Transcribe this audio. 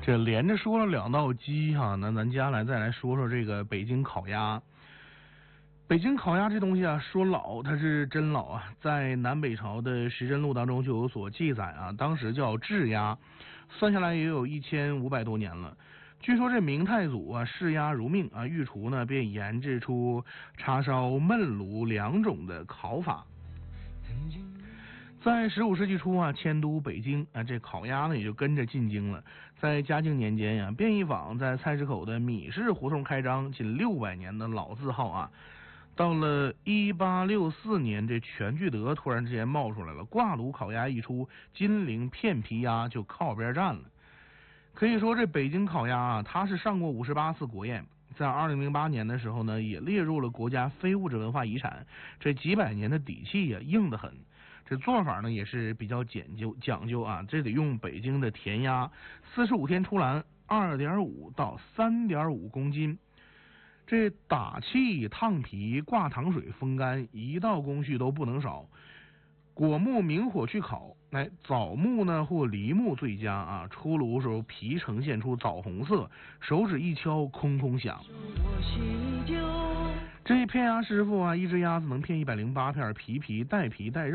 这连着说了两道鸡哈，那咱接下来再来说说这个北京烤鸭。北京烤鸭这东西啊，说老它是真老啊，在南北朝的时珍录当中就有所记载啊，当时叫制鸭，算下来也有1500多年了。据说这明太祖啊视鸭如命啊，御厨呢便研制出叉烧、焖炉两种的烤法。在15世纪初啊，迁都北京啊，这烤鸭呢也就跟着进京了。在嘉靖年间呀，便宜坊在菜市口的米市胡同开张，近600年的老字号啊。到了1864年，这全聚德突然之间冒出来了，挂炉烤鸭一出，金陵片皮鸭就靠边站了。可以说这北京烤鸭啊，它是上过58次国宴，在2008年的时候呢，也列入了国家非物质文化遗产。这几百年的底气呀，硬得很。这做法呢也是比较讲究啊，这得用北京的甜鸭，45天出栏，2.5到3.5公斤。这打气、烫皮、挂糖水、风干，一道工序都不能少。果木明火去烤，枣木呢或梨木最佳啊。出炉时候皮呈现出枣红色，手指一敲，空空响。这片鸭师傅啊，一只鸭子能片108片，皮带皮带肉。